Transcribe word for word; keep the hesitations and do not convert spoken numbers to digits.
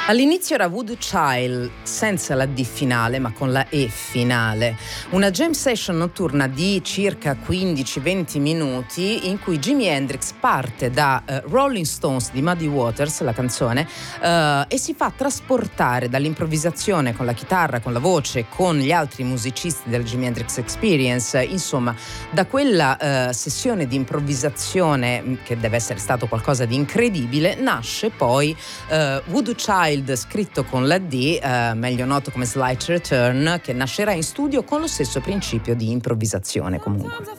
All'inizio era Voodoo Child senza la D finale ma con la E finale, una jam session notturna di circa quindici venti minuti in cui Jimi Hendrix parte da uh, Rolling Stones di Muddy Waters, la canzone, uh, e si fa trasportare dall'improvvisazione con la chitarra, con la voce, con gli altri musicisti del Jimi Hendrix Experience, insomma da quella uh, sessione di improvvisazione che deve essere stato qualcosa di incredibile, nasce poi uh, Voodoo Child, scritto con la D, eh, meglio noto come Slight Return, che nascerà in studio con lo stesso principio di improvvisazione comunque.